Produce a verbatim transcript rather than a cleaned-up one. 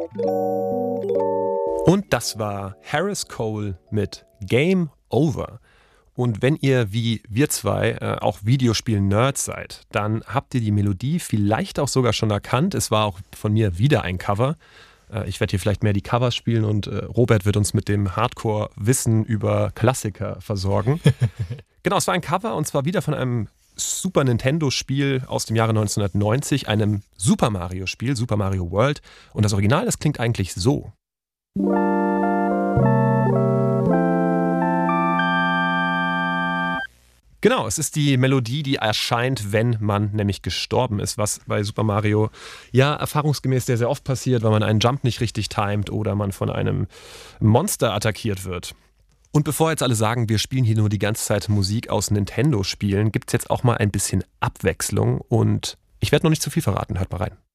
Und das war Harris Cole mit Game Over. Und wenn ihr wie wir zwei äh, auch Videospiel-Nerds seid, dann habt ihr die Melodie vielleicht auch sogar schon erkannt. Es war auch von mir wieder ein Cover. Äh, ich werde hier vielleicht mehr die Covers spielen und äh, Robert wird uns mit dem Hardcore-Wissen über Klassiker versorgen. Genau, es war ein Cover und zwar wieder von einem Super Nintendo-Spiel aus dem Jahre neunzehnhundertneunzig, einem Super Mario-Spiel, Super Mario World. Und das Original, das klingt eigentlich so. Genau, es ist die Melodie, die erscheint, wenn man nämlich gestorben ist, was bei Super Mario ja erfahrungsgemäß sehr, sehr oft passiert, weil man einen Jump nicht richtig timet oder man von einem Monster attackiert wird. Und bevor jetzt alle sagen, wir spielen hier nur die ganze Zeit Musik aus Nintendo-Spielen, gibt es jetzt auch mal ein bisschen Abwechslung und ich werde noch nicht zu viel verraten, hört mal rein.